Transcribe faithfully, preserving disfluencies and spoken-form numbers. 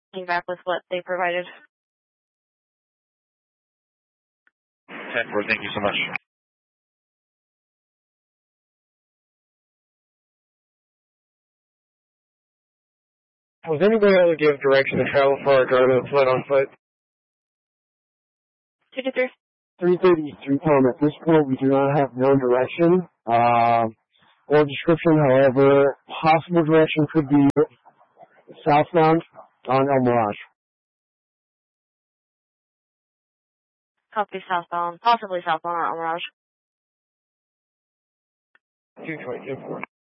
Came back with what they provided. ten four, thank you so much. Was anybody able to give direction to travel for our driver that fled on foot? two two three. three thirty-three, Tom. At this point, we do not have no direction uh, or description. However, possible direction could be southbound on El Mirage. Copy southbound, possibly southbound or El Mirage. two twenty-two.